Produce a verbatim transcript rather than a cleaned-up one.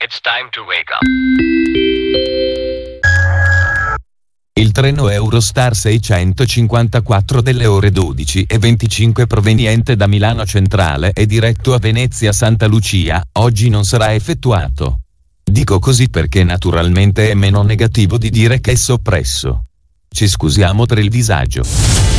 It's time to wake up. Il treno Eurostar seicentocinquantaquattro delle ore dodici e venticinque proveniente da Milano Centrale e diretto a Venezia Santa Lucia, oggi non sarà effettuato. Dico così perché naturalmente è meno negativo di dire che è soppresso. Ci scusiamo per il disagio.